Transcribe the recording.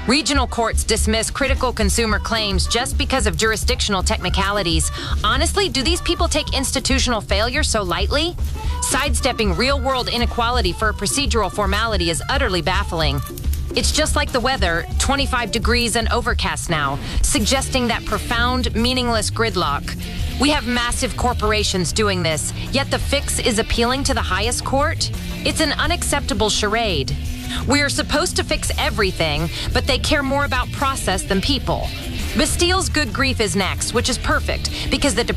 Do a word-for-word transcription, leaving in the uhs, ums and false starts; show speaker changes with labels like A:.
A: Regional courts dismiss critical consumer claims just because of jurisdictional technicalities. Honestly, do these people take institutional failure so lightly? Sidestepping real-world inequality for a procedural formality is utterly baffling. It's just like the weather, twenty-five degrees and overcast now, suggesting that profound, meaningless gridlock. We have massive corporations doing this, yet the fix is appealing to the highest court? It's an unacceptable charade. We are supposed to fix everything, but they care more about process than people. Bastille's Good Grief is next, which is perfect, because the